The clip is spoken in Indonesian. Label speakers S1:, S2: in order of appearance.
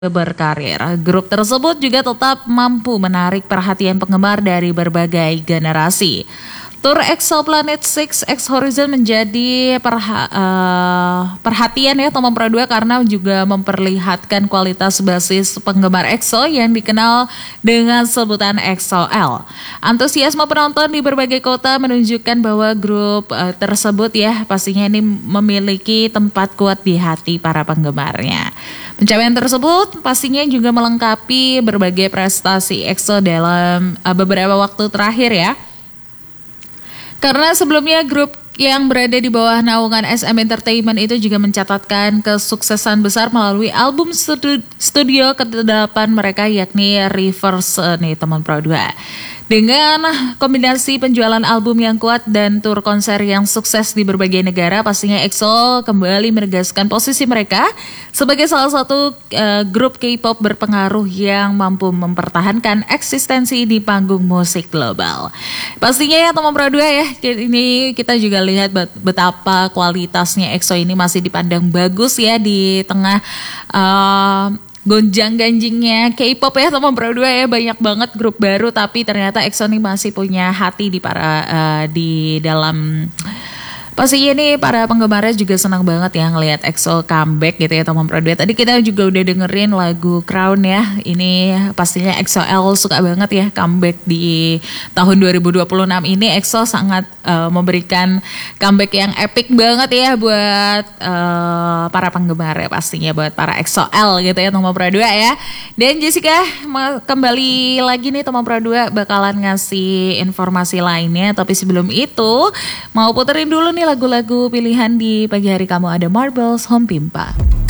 S1: berkarir. Grup tersebut juga tetap mampu menarik perhatian penggemar dari berbagai generasi. Tour Exoplanet 6 X Horizon menjadi perhatian ya Tomom Pro 2 karena juga memperlihatkan kualitas basis penggemar EXO yang dikenal dengan sebutan EXO-L. Antusiasme penonton di berbagai kota menunjukkan bahwa grup tersebut ya pastinya ini memiliki tempat kuat di hati para penggemarnya. Pencapaian tersebut pastinya juga melengkapi berbagai prestasi EXO dalam beberapa waktu terakhir ya. Karena sebelumnya grup yang berada di bawah naungan SM Entertainment itu juga mencatatkan kesuksesan besar melalui album studio ke-8 mereka yakni Reverse nih teman Pro 2. Dengan kombinasi penjualan album yang kuat dan tur konser yang sukses di berbagai negara, pastinya EXO kembali menegaskan posisi mereka sebagai salah satu grup K-pop berpengaruh yang mampu mempertahankan eksistensi di panggung musik global. Pastinya ya teman Pro 2 ya, ini kita juga lihat betapa kualitasnya EXO ini masih dipandang bagus ya di tengah gonjang-ganjingnya K-pop ya teman Pro 2 ya, banyak banget grup baru tapi ternyata EXO ini masih punya hati di dalam. Pastinya ini para penggemarnya juga senang banget ya ngelihat EXO comeback gitu ya teman Pro 2. Tadi kita juga udah dengerin lagu Crown ya. Ini pastinya EXO-L suka banget ya comeback di tahun 2026 ini. EXO sangat memberikan comeback yang epic banget ya buat para penggemar ya pastinya, buat para EXO-L gitu ya teman Pro 2 ya. Dan Jessica kembali lagi nih teman Pro 2 bakalan ngasih informasi lainnya, tapi sebelum itu mau puterin dulu nih lagu-lagu pilihan di pagi hari kamu. Ada Marbles Home Pimpa.